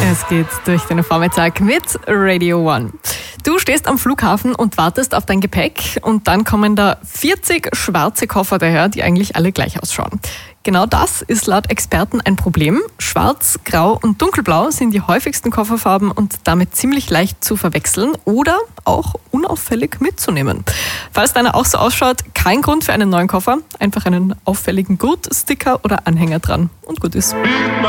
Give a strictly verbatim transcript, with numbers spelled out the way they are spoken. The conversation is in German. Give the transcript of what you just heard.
Es geht durch den Vormittag mit Radio One. Du stehst am Flughafen und wartest auf dein Gepäck und dann kommen da vierzig schwarze Koffer daher, die eigentlich alle gleich ausschauen. Genau das ist laut Experten ein Problem. Schwarz, Grau und Dunkelblau sind die häufigsten Kofferfarben und damit ziemlich leicht zu verwechseln oder auch unauffällig mitzunehmen. Falls deiner auch so ausschaut, kein Grund für einen neuen Koffer. Einfach einen auffälligen Gurt, Sticker oder Anhänger dran und gut ist.